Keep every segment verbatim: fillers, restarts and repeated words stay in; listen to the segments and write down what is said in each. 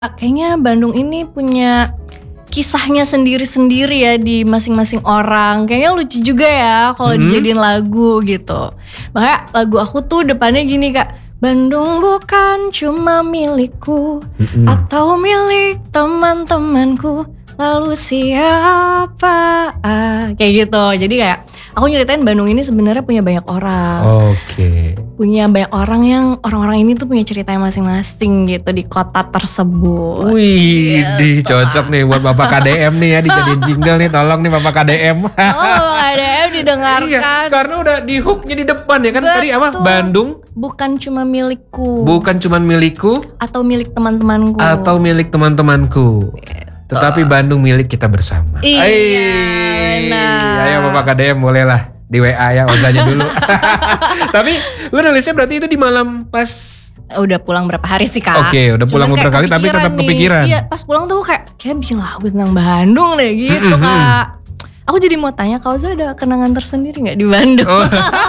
Kayaknya Bandung ini punya kisahnya sendiri-sendiri ya di masing-masing orang. Kayaknya lucu juga ya kalau Hmm. dijadiin lagu gitu. Makanya lagu aku tuh depannya gini Kak. Bandung bukan cuma milikku Mm-mm. atau milik teman-temanku. Lalu siapa? Ah, kayak gitu. Jadi kayak aku nyeritain Bandung ini sebenarnya punya banyak orang. Oke. Punya banyak orang yang orang-orang ini tuh punya ceritanya masing-masing gitu di kota tersebut. Wih, Gitu. di cocok nih buat Bapak K D M nih ya, dijadiin jingle nih, tolong nih Bapak K D M. Oh, Bapak K D M didengarkan. Iya, karena udah di hooknya di depan ya kan. Tadi apa? Betul. Bandung Bukan cuma milikku bukan cuman milikku atau milik teman-temanku. atau milik teman-temanku, tetapi Bandung milik kita bersama. Iya, Ayy. benar. Ayo Bapak K D M boleh lah di W A ya, ozanya dulu. Tapi lu nulisnya berarti itu di malam pas. Udah pulang berapa hari sih Kak? Oke, udah pulang Cuman beberapa kayak kali tapi tetap nih. kepikiran. Iya, pas pulang tuh kayak kayak bikin lagu tentang Bandung deh gitu Mm-mm. Kak. Aku jadi mau tanya, Kak Oza ada kenangan tersendiri gak di Bandung? Oh.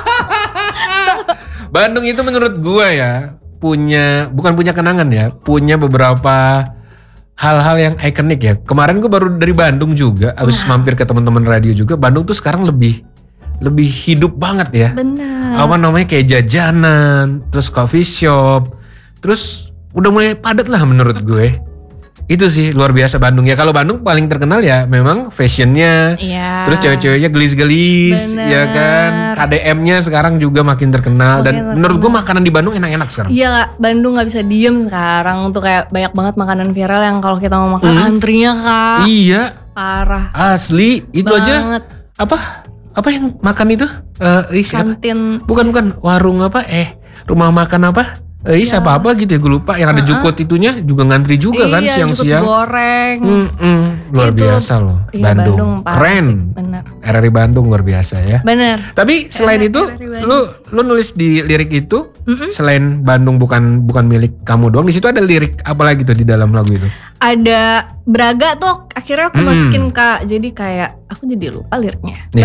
Bandung itu menurut gua ya punya, bukan punya kenangan ya, punya beberapa hal-hal yang ikonik ya. Kemarin gua baru dari Bandung juga, habis Nah. mampir ke teman-teman radio juga. Bandung tuh sekarang lebih lebih hidup banget ya. Benar. Apa namanya, kayak jajanan, terus coffee shop, terus udah mulai padat lah menurut gue. Itu sih luar biasa Bandung ya. Kalau Bandung paling terkenal ya memang fashionnya, Iya. terus cewek-ceweknya gelis-gelis, Bener. ya kan. K D M-nya sekarang juga makin terkenal. Makin Dan terkenal. menurut gue makanan di Bandung enak-enak sekarang. Iya Kak, Bandung gak bisa diem sekarang. Tuh kayak banyak banget makanan viral yang kalau kita mau makan Hmm. antrinya Kak. Iya, Parah asli. Itu aja banget. apa? Apa yang makan itu? Eh, Ris, apa? Kantin. Bukan bukan warung apa? Eh, rumah makan apa? Eh, Is Ya. apa-apa gitu ya, gue lupa. Yang ada Uh-uh. jukut itunya juga ngantri juga kan Iya, jukut siang-siang. goreng. Mm-mm, luar Itu- biasa loh. Iya, Bandung, parah keren. sih. Bener. R R I Bandung luar biasa ya. Bener. Tapi selain R R I itu, Bandung. lu lu nulis di lirik itu, Mm-mm. selain Bandung bukan bukan milik kamu doang, di situ ada lirik apa lagi tuh di dalam lagu itu? Ada Braga tuh akhirnya aku Hmm. masukin Kak. Jadi kayak aku jadi lupa liriknya.